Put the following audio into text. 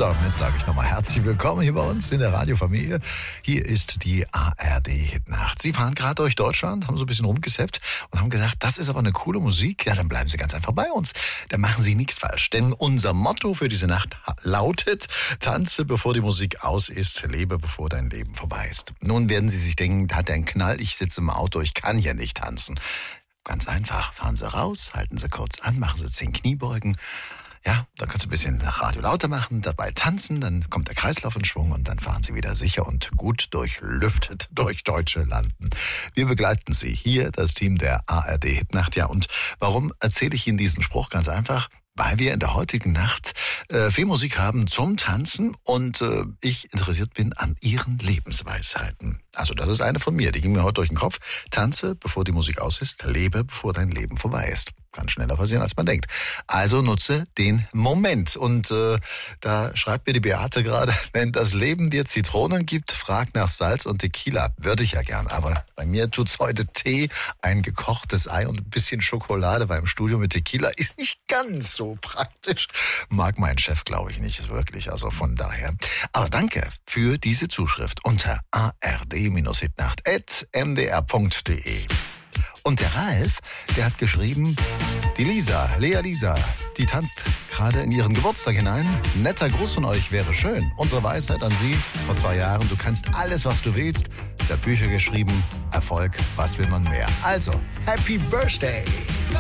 damit sage ich nochmal herzlich willkommen hier bei uns in der Radiofamilie. Hier ist die ARD-Hitnacht. Sie fahren gerade durch Deutschland, haben so ein bisschen rumgesappt und haben gedacht, das ist aber eine coole Musik. Ja, dann bleiben Sie ganz einfach bei uns. Da machen Sie nichts falsch. Denn unser Motto für diese Nacht lautet: Tanze, bevor die Musik aus ist, lebe, bevor dein Leben vorbei ist. Nun werden Sie sich denken, hat der einen Knall, ich sitze im Auto, ich kann hier nicht tanzen. Ganz einfach, fahren Sie raus, halten Sie kurz an, machen Sie 10 Kniebeugen. Ja, da kannst du ein bisschen Radio lauter machen, dabei tanzen, dann kommt der Kreislauf in Schwung und dann fahren Sie wieder sicher und gut durchlüftet durch deutsche Landen. Wir begleiten Sie hier, das Team der ARD-Hitnacht. Ja, und warum erzähle ich Ihnen diesen Spruch? Ganz einfach, weil wir in der heutigen Nacht viel Musik haben zum Tanzen und ich interessiert bin an Ihren Lebensweisheiten. Also das ist eine von mir, die ging mir heute durch den Kopf. Tanze, bevor die Musik aus ist, lebe, bevor dein Leben vorbei ist. Kann schneller passieren, als man denkt. Also nutze den Moment. Und da schreibt mir die Beate gerade, wenn das Leben dir Zitronen gibt, frag nach Salz und Tequila. Würde ich ja gern, aber bei mir tut's heute Tee, ein gekochtes Ei und ein bisschen Schokolade beim Studio mit Tequila. Ist nicht ganz so praktisch. Mag mein Chef, glaube ich, nicht, ist wirklich. Also von daher. Aber danke für diese Zuschrift unter ard-hitnacht@mdr.de. Und der Ralf, der hat geschrieben, die Lea Lisa, die tanzt gerade in ihren Geburtstag hinein. Netter Gruß von euch wäre schön. Unsere Weisheit an Sie vor 2 Jahren, du kannst alles, was du willst. Sie hat Bücher geschrieben, Erfolg, was will man mehr? Also, Happy Birthday!